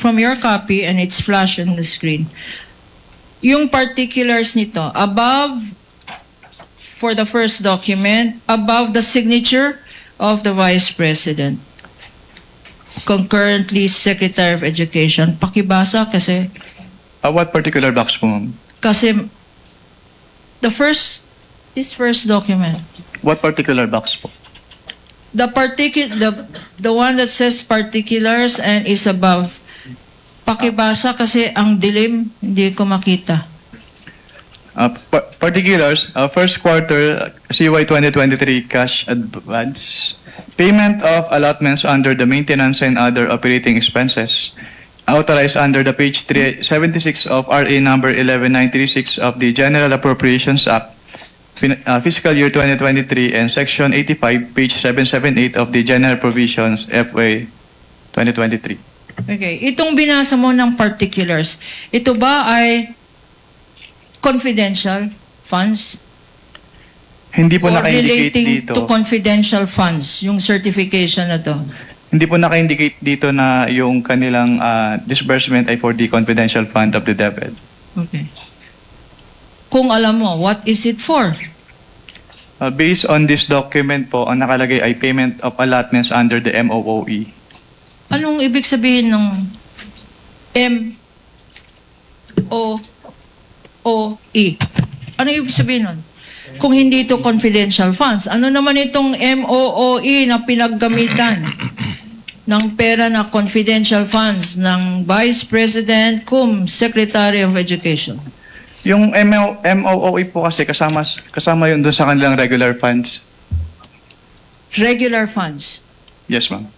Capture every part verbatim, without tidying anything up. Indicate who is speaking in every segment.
Speaker 1: from your copy and it's flashed on the screen. Yung particulars nito, above, for the first document, above the signature of the Vice President, concurrently Secretary of Education. Pakibasa kasi,
Speaker 2: Uh, what particular box po, ma'am?
Speaker 1: kasi the first, this first document,
Speaker 2: What particular box po?
Speaker 1: the particu- the the one that says particulars and is above. Pakibasa kasi ang dilim, hindi ko makita.
Speaker 2: Uh, pa- particulars, uh, first quarter C Y twenty twenty-three cash advance, payment of allotments under the maintenance and other operating expenses, authorized under the page three seventy-six of R A number eleven nine thirty-six of the General Appropriations Act, fin- uh, fiscal year twenty twenty-three, and section eighty-five, page seven seventy-eight of the General Provisions F Y twenty twenty-three.
Speaker 1: Okay, itong binasa mo ng particulars, ito ba ay confidential funds?
Speaker 2: Hindi po
Speaker 1: Or
Speaker 2: naka-indicate
Speaker 1: relating
Speaker 2: dito.
Speaker 1: to confidential funds, yung certification na to?
Speaker 2: Hindi po naka-indicate dito na yung kanilang uh, disbursement ay for the confidential fund of the DepEd.
Speaker 1: Okay. Kung alam mo, what is it for?
Speaker 2: Uh, based on this document po, ang nakalagay ay payment of allotments under the M O O E.
Speaker 1: Anong ibig sabihin ng M O O E? Anong ibig sabihin nun? Kung hindi ito confidential funds, ano naman itong M O O E na pinaggamitan ng pera na confidential funds ng Vice President cum Secretary of Education?
Speaker 2: Yung M O O E po kasi kasama, kasama yun doon sa kanilang regular funds.
Speaker 1: Regular funds.
Speaker 2: Yes, ma'am.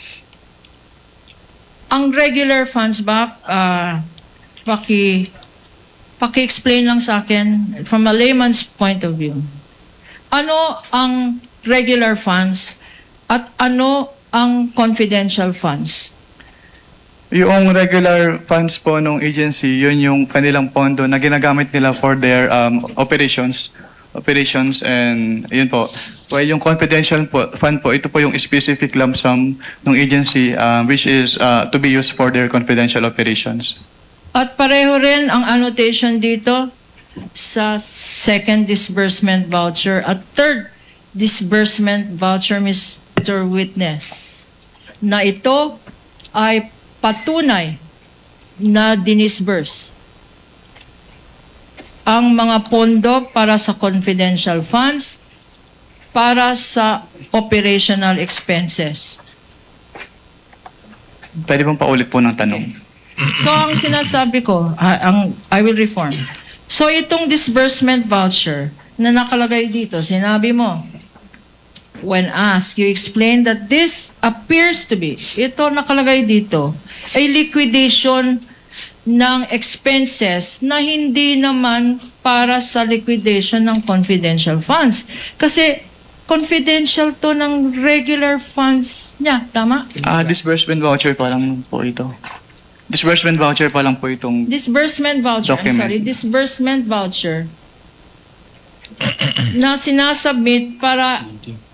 Speaker 1: Ang regular funds ba, uh, paki, paki-explain lang sa akin from a layman's point of view. Ano ang regular funds at ano ang confidential funds?
Speaker 2: Yung regular funds po ng agency, yun yung kanilang pondo na ginagamit nila for their um, operations. Operations and yun po. Well, yung confidential po, fund po, ito po yung specific lump sum ng agency uh, which is uh, to be used for their confidential operations.
Speaker 1: At pareho rin ang annotation dito sa second disbursement voucher at third disbursement voucher, Mister Witness, na ito ay patunay na dinisburse ang mga pondo para sa confidential funds, para sa operational expenses.
Speaker 2: Pwede pong paulit po ng tanong.
Speaker 1: So, ang sinasabi ko, ah, ang, I will reform. So, itong disbursement voucher na nakalagay dito, sinabi mo, when asked, you explained that this appears to be, ito nakalagay dito, ay liquidation ng expenses na hindi naman para sa liquidation ng confidential funds. Kasi confidential to ng regular funds niya, tama?
Speaker 2: Ah, disbursement voucher pa lang po ito. Disbursement voucher pa lang po itong
Speaker 1: Disbursement voucher, I'm
Speaker 2: document.
Speaker 1: sorry, disbursement voucher na sinasubmit para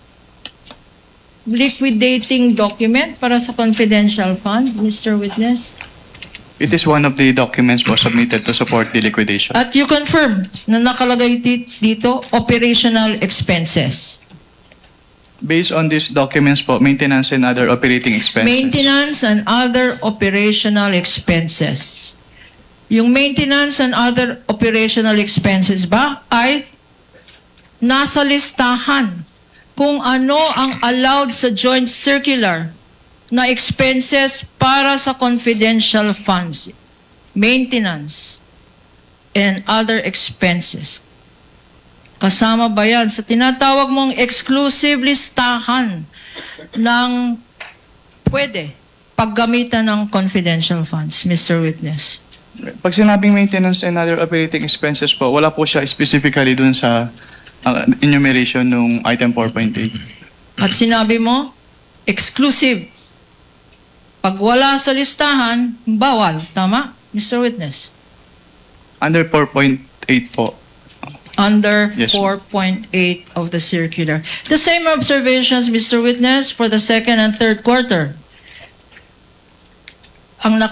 Speaker 1: liquidating document para sa confidential fund, Mister Witness?
Speaker 2: It is one of the documents po submitted to support the liquidation.
Speaker 1: At you confirm na nakalagay ti- dito, operational expenses.
Speaker 2: Based on these documents po, maintenance and other operating expenses.
Speaker 1: Maintenance and other operational expenses. Yung maintenance and other operational expenses ba ay nasa listahan kung ano ang allowed sa joint circular na expenses para sa confidential funds, maintenance, and other expenses. Kasama ba yan sa tinatawag mong exclusive listahan ng pwede paggamitan ng confidential funds, Mister Witness?
Speaker 2: Pag sinabing maintenance and other operating expenses po, wala po siya specifically dun sa uh, enumeration ng item four point eight.
Speaker 1: At sinabi mo, exclusive. Pag wala sa listahan, bawal. Tama, Mister Witness?
Speaker 2: Under four point eight po.
Speaker 1: Under
Speaker 2: Yes,
Speaker 1: four point eight of the circular. The same observations, Mister Witness, for the second and third quarter. Ang